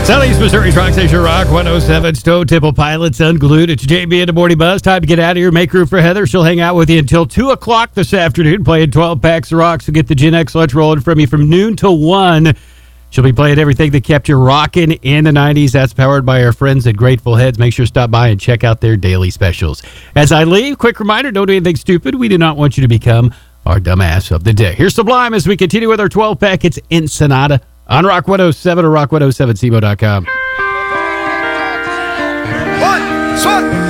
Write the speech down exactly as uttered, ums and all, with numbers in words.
Southeast Missouri's Rock Station Rock one oh seven. Stone Temple Pilots Unglued. It's J B in the Morning Buzz. Time to get out of here. Make room for Heather. She'll hang out with you until two o'clock this afternoon, playing twelve packs of rock. So get the Gen X lunch rolling from you from noon to one. She'll be playing everything that kept you rocking in the nineties. That's powered by our friends at Grateful Heads. Make sure to stop by and check out their daily specials. As I leave, quick reminder, don't do anything stupid. We do not want you to become our dumbass of the day. Here's Sublime as we continue with our twelve pack. It's Ensenada on Rock one oh seven or rock one oh seven C M O dot com. One, one.